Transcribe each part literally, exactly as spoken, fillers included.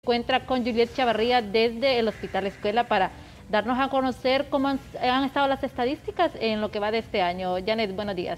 Encuentra con Juliet Chavarría desde el Hospital Escuela para darnos a conocer cómo han, han estado las estadísticas en lo que va de este año. Janet, buenos días.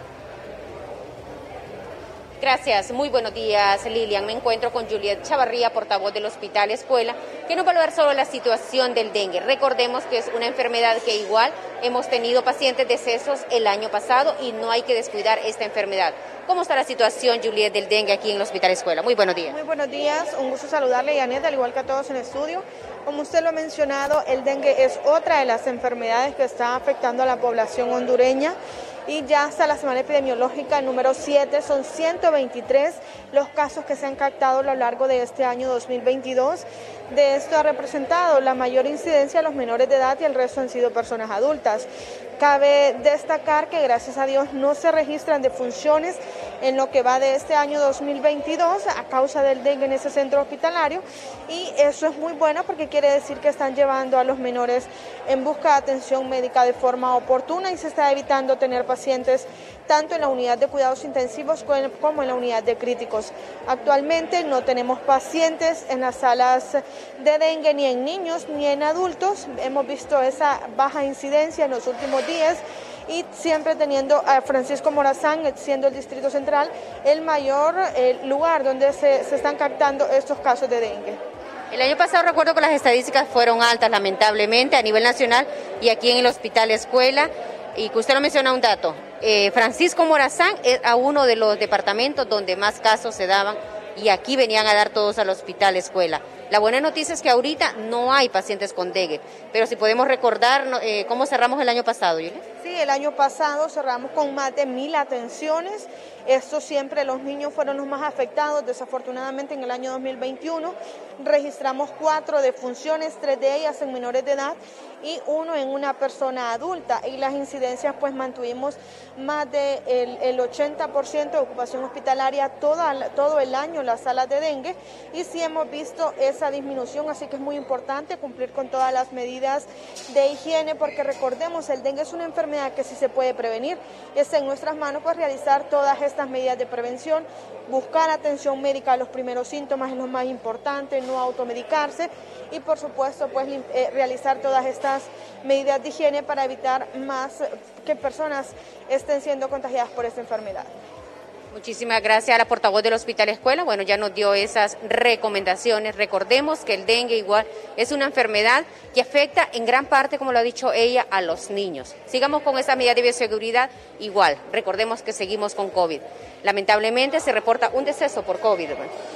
Gracias, muy buenos días, Lilian. Me encuentro con Juliet Chavarría, portavoz del Hospital Escuela, que nos va a hablar sobre la situación del dengue. Recordemos que es una enfermedad que igual hemos tenido pacientes decesos el año pasado y no hay que descuidar esta enfermedad. ¿Cómo está la situación, Juliet, del dengue aquí en el Hospital Escuela? Muy buenos días. Muy buenos días, un gusto saludarle, Janet, al igual que a todos en el estudio. Como usted lo ha mencionado, el dengue es otra de las enfermedades que está afectando a la población hondureña. Y ya hasta la semana epidemiológica número siete, son ciento veintitrés los casos que se han captado a lo largo de este año dos mil veintidós. De esto ha representado la mayor incidencia a los menores de edad y el resto han sido personas adultas. Cabe destacar que gracias a Dios no se registran defunciones en lo que va de este año dos mil veintidós a causa del dengue en ese centro hospitalario, y eso es muy bueno porque quiere decir que están llevando a los menores en busca de atención médica de forma oportuna y se está evitando tener pacientes tanto en la unidad de cuidados intensivos como en la unidad de críticos. Actualmente no tenemos pacientes en las salas de dengue ni en niños ni en adultos. Hemos visto esa baja incidencia en los últimos días y siempre teniendo a Francisco Morazán, siendo el Distrito Central, el mayor el lugar donde se, se están captando estos casos de dengue. El año pasado recuerdo que las estadísticas fueron altas, lamentablemente, a nivel nacional y aquí en el Hospital Escuela. Y que usted lo menciona un dato, eh, Francisco Morazán es a uno de los departamentos donde más casos se daban y aquí venían a dar todos al Hospital Escuela. La buena noticia es que ahorita no hay pacientes con dengue, pero si podemos recordar eh, cómo cerramos el año pasado, Julia. Sí, el año pasado cerramos con más de mil atenciones. Esto siempre, los niños fueron los más afectados. Desafortunadamente en el año dos mil veintiuno registramos cuatro defunciones, tres de ellas en menores de edad y uno en una persona adulta, y las incidencias pues mantuvimos más del de el ochenta por ciento de ocupación hospitalaria toda, todo el año en las salas de dengue, y sí hemos visto esa disminución, así que es muy importante cumplir con todas las medidas de higiene, porque recordemos, el dengue es una enfermedad que sí se puede prevenir. Está en nuestras manos pues realizar todas estas medidas de prevención, buscar atención médica a los primeros síntomas es lo más importante, no automedicarse y por supuesto pues eh, realizar todas estas medidas de higiene para evitar más que personas estén siendo contagiadas por esta enfermedad. Muchísimas gracias a la portavoz del Hospital Escuela. Bueno, ya nos dio esas recomendaciones. Recordemos que el dengue igual es una enfermedad que afecta en gran parte, como lo ha dicho ella, a los niños. Sigamos con esa medida de bioseguridad igual. Recordemos que seguimos con COVID. Lamentablemente se reporta un deceso por COVID.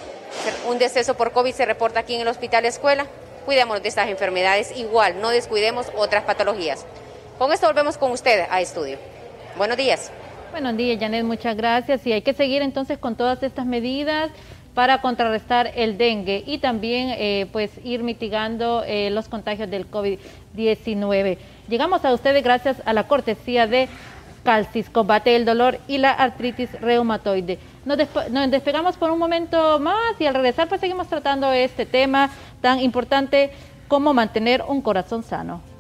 Un deceso por COVID se reporta aquí en el Hospital Escuela. Cuidémonos de estas enfermedades igual, no descuidemos otras patologías. Con esto volvemos con ustedes a estudio. Buenos días. Buenos días, Janet, muchas gracias. Y hay que seguir entonces con todas estas medidas para contrarrestar el dengue y también eh, pues ir mitigando eh, los contagios del COVID diecinueve. Llegamos a ustedes gracias a la cortesía de Calcis, combate el dolor y la artritis reumatoide. Nos, nos despegamos por un momento más y al regresar pues seguimos tratando este tema tan importante como mantener un corazón sano.